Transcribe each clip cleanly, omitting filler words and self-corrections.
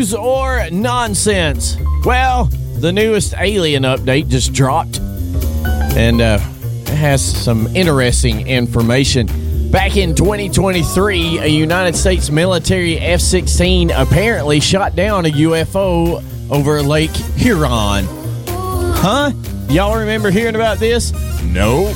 News or nonsense? Well, the newest Alien update just dropped, and it has some interesting information. Back in 2023, a United States military F-16 apparently shot down a UFO over Lake Huron. Huh? Y'all remember hearing about this? Nope.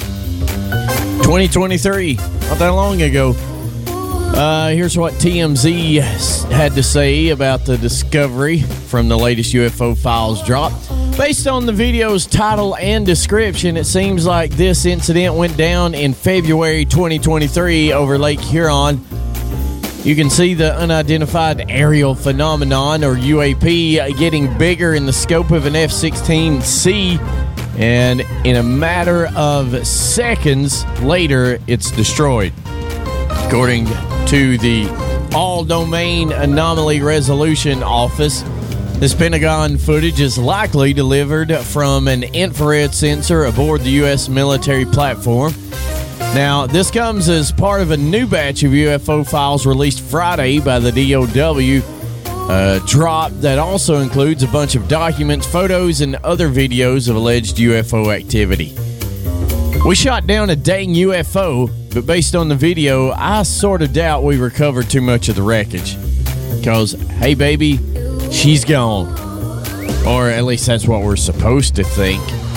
2023, not that long ago. Here's what TMZ had to say about the discovery from the latest UFO files drop. Based on the video's title and description, it seems like this incident went down in February 2023 over Lake Huron. You can see the unidentified aerial phenomenon, or UAP, getting bigger in the scope of an F-16C, and in a matter of seconds later, it's destroyed. According to the All-Domain Anomaly Resolution Office, this Pentagon footage is likely delivered from an infrared sensor aboard the U.S. military platform. Now, this comes as part of a new batch of UFO files released Friday by the DOW, a drop that also includes a bunch of documents, photos, and other videos of alleged UFO activity. We shot down a dang UFO, but based on the video, I sort of doubt we recovered too much of the wreckage. Because, hey baby, she's gone. Or at least that's what we're supposed to think.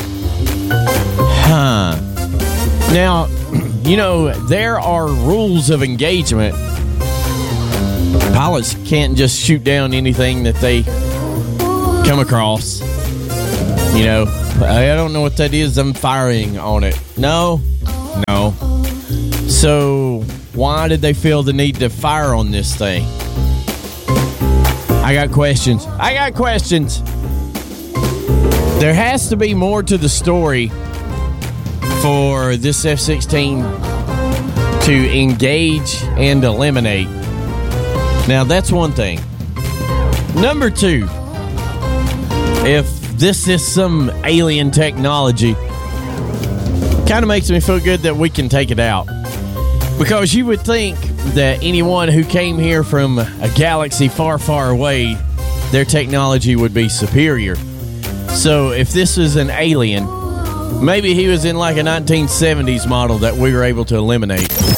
Huh. Now, you know, there are rules of engagement. Pilots can't just shoot down anything that they come across. You know, I don't know what that is. I'm firing on it. No. So, why did they feel the need to fire on this thing? I got questions. There has to be more to the story for this F-16 to engage and eliminate. Now, that's one thing. Number two, if this is some alien technology, kind of makes me feel good that we can take it out. Because you would think that anyone who came here from a galaxy far, far away, their technology would be superior. So if this is an alien, maybe he was in like a 1970s model that we were able to eliminate.